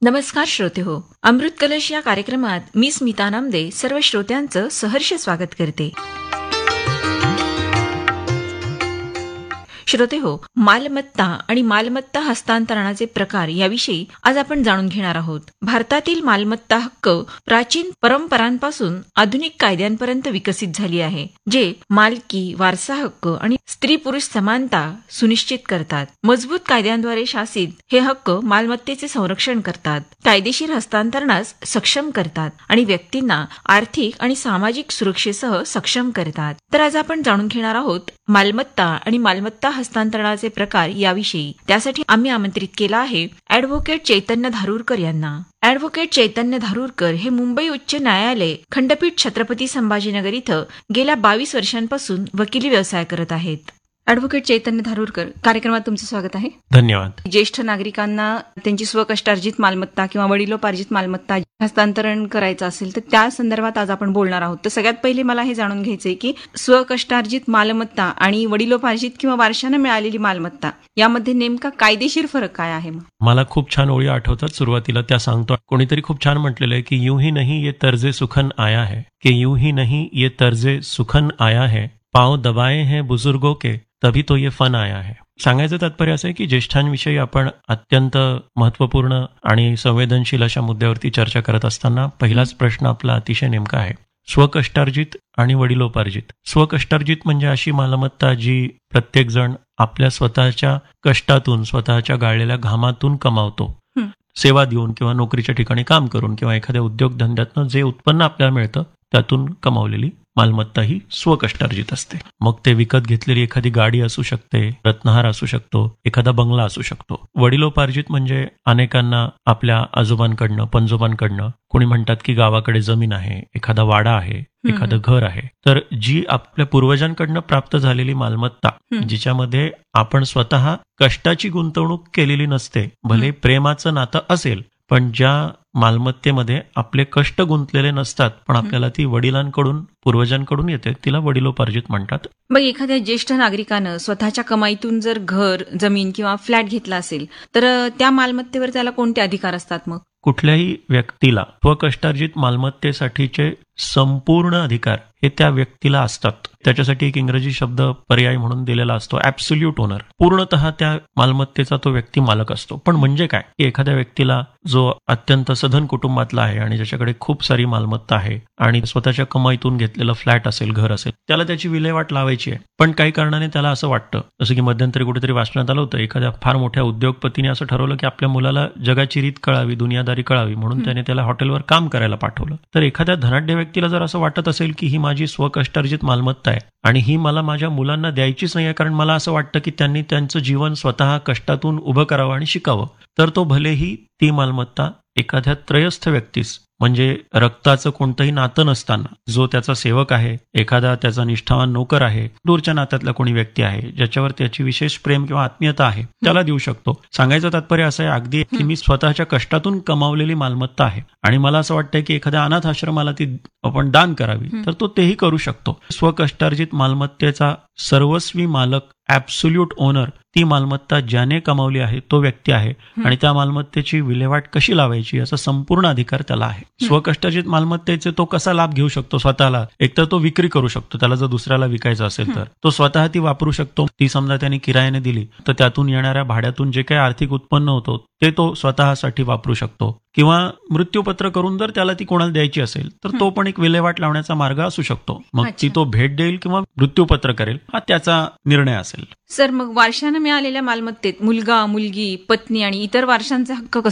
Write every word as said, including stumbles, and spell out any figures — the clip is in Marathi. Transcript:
नमस्कार श्रोते हो, अमृत कलश या कार्यक्रमात मी स्मिता नामदे सर्व श्रोत्यांचं सहर्ष स्वागत करते. श्रोते हो, मालमत्ता आणि मालमत्ता हस्तांतरणाचे प्रकार याविषयी आज आपण जाणून घेणार आहोत. भारतातील मालमत्ता हक्क प्राचीन परंपरांपासून आधुनिक कायद्यांपर्यंत विकसित झाली आहे, जे मालकी, वारसा हक्क आणि स्त्री पुरुष समानता सुनिश्चित करतात. मजबूत कायद्यांद्वारे शासित हे हक्क मालमत्तेचे संरक्षण करतात, कायदेशीर हस्तांतरणास सक्षम करतात आणि व्यक्तींना आर्थिक आणि सामाजिक सुरक्षेसह सक्षम करतात. तर आज आपण जाणून घेणार आहोत मालमत्ता आणि मालमत्ता हस्तांतरणाचे प्रकार याविषयी. त्यासाठी आम्ही आमंत्रित केला आहे ॲडव्होकेट चैतन्य धारूरकर यांना. ॲडव्होकेट चैतन्य धारूरकर हे मुंबई उच्च न्यायालय खंडपीठ छत्रपती संभाजीनगर इथं गेल्या बावीस वर्षांपासून वकिली व्यवसाय करत आहेत. ॲडव्होकेट चैतन्य धारूरकर, कार्यक्रमात तुमचं स्वागत आहे. धन्यवाद. ज्येष्ठ नागरिकांना त्यांची स्वकष्टार्जित मालमत्ता किंवा वडिलोपार्जित मालमत्ता हस्तांतरण करायचं असेल तर त्या संदर्भात आज आपण बोलणार आहोत. तर सगळ्यात पहिले मला हे जाणून घ्यायचंय की स्वकष्टार्जित मालमत्ता आणि वडिलोपार्जित किंवा वारशानं मिळालेली मालमत्ता यामध्ये नेमका कायदेशीर फरक काय आहे? मला खूप छान ओळी आठवतात, सुरुवातीला त्या सांगतो. कोणीतरी खूप छान म्हटलेलं आहे की यूं ही नहीं ये तर्जे सुखन आया है, कि यूं ही नहीं ये तर्जे सुखन आया है, पांव दबाए हैं बुजुर्गों के तभी तो ये फन आया है. सांगायचं तात्पर्य असं आहे की ज्येष्ठांविषयी आपण अत्यंत महत्वपूर्ण आणि संवेदनशील अशा मुद्द्यावरती चर्चा करत असताना पहिलाच प्रश्न आपला अतिशय नेमका आहे. स्वकष्टार्जित आणि वडिलोपार्जित. स्वकष्टार्जित म्हणजे अशी मालमत्ता जी प्रत्येक जण आपल्या स्वतःच्या कष्टातून, स्वतःच्या गाळलेल्या घामातून कमावतो. सेवा देऊन किंवा नोकरीच्या ठिकाणी काम करून किंवा एखाद्या उद्योगधंद्यातनं जे उत्पन्न आपल्याला मिळतं त्यातून कमावलेली मालमत्ता ही स्वकष्टार्जित असते. मग ते विकत घेतलेली एखादी गाडी असू शकते, रत्नहार असू शकतो, एखादा बंगला असू शकतो. वडिलोपार्जित म्हणजे अनेकांना आपल्या आजोबांकडनं, पणजोबांकडनं, कोणी म्हणतात की गावाकडे जमीन आहे, एखादा वाडा आहे, एखादं घर आहे, तर जी आपल्या पूर्वजांकडनं प्राप्त झालेली मालमत्ता, जिच्यामध्ये आपण स्वतः कष्टाची गुंतवणूक केलेली नसते, भले प्रेमाचं नातं असेल, पण ज्या मालमत्तेमध्ये आपले कष्ट गुंतलेले नसतात, पण आपल्याला ती वडिलांकडून, पूर्वजांकडून येते, तिला वडिलोपार्जित म्हणतात. मग एखाद्या ज्येष्ठ नागरिकानं स्वतःच्या कमाईतून जर घर, जमीन किंवा फ्लॅट घेतला असेल तर त्या मालमत्तेवर त्याला कोणते अधिकार असतात? मग कुठल्याही व्यक्तीला स्वकष्टार्जित मालमत्तेसाठीचे संपूर्ण अधिकार हे त्या व्यक्तीला असतात. त्याच्यासाठी एक इंग्रजी शब्द पर्याय म्हणून दिलेला असतो, ॲब्सोल्यूट ओनर. पूर्णतः त्या मालमत्तेचा तो व्यक्ती मालक असतो. पण म्हणजे काय की एखाद्या व्यक्तीला जो अत्यंत सधन कुटुंबातला आहे आणि ज्याच्याकडे खूप सारी मालमत्ता आहे आणि स्वतःच्या कमाईतून घेतलेलं फ्लॅट असेल, घर असेल, त्याला त्याची विल्हेवाट लावायची आहे. पण काही कारणाने त्याला असं वाटतं, जसं की मध्यंतरी कुठेतरी वाचण्यात आलं होतं, एखाद्या फार मोठ्या उद्योगपतीने असं ठरवलं की आपल्या मुलाला जगाची रीत कळावी, दुनियादारी कळावी, म्हणून त्याने त्याला हॉटेलवर काम करायला पाठवलं. तर एखाद्या धनाढ्य व्यक्तीला जर असं वाटत असेल की ही माझी स्वकष्टार्जित मालमत्ता आहे आणि ही मला माझ्या मुलांना द्यायचीच नाही आहे, कारण मला असं वाटतं की त्यांनी त्यांचं जीवन स्वतः कष्टातून उभं करावं आणि शिकावं, तर तो भलेही ती मालमत्ता एखाद्या त्रयस्थ व्यक्तीस, म्हणजे रक्ताचं कोणतंही नातं नसताना, जो त्याचा सेवक आहे, एखादा त्याचा निष्ठावान नोकर आहे, दूरच्या नात्यातला कोणी व्यक्ती आहे ज्याच्यावर त्याची विशेष प्रेम किंवा आत्मीयता आहे, त्याला देऊ शकतो. सांगायचं तात्पर्य असं आहे अगदी की मी स्वतःच्या कष्टातून कमावलेली मालमत्ता आहे आणि मला असं वाटतंय की एखाद्या अनाथ आश्रमाला ती आपण दान करावी, तर तो तेही करू शकतो. स्वकष्टार्जित मालमत्तेचा सर्वस्वी मालक, ॲब्सोल्यूट ओनर, ती मालमत्ता ज्याने कमावली आहे तो व्यक्ती आहे आणि त्या मालमत्तेची विल्हेवाट कशी लावायची याचा संपूर्ण अधिकार त्याला आहे. स्वकष्टार्जित मालमत्तेचे तो कसा लाभ घेऊ शकतो स्वतःला? एकतर तो विक्री करू शकतो, त्याला जर दुसऱ्याला विकायचं असेल तर तो स्वतः ती वापरू शकतो. ती समजा त्याने किरायाने दिली तर त्यातून येणाऱ्या भाड्यातून जे काही आर्थिक उत्पन्न होतं ते तो स्वतःसाठी वापरू शकतो. किंवा मृत्यूपत्र करून जर त्याला ती कोणाला द्यायची असेल तर तो पण एक विल्हेवाट लावण्याचा मार्ग असू शकतो. मग ती तो भेट देईल किंवा मृत्यूपत्र करेल, हा त्याचा निर्णय असेल. सर, मग वारशानं मिळालेल्या मालमत्तेत मुलगा, मुलगी, पत्नी आणि इतर वारशांचे हक्क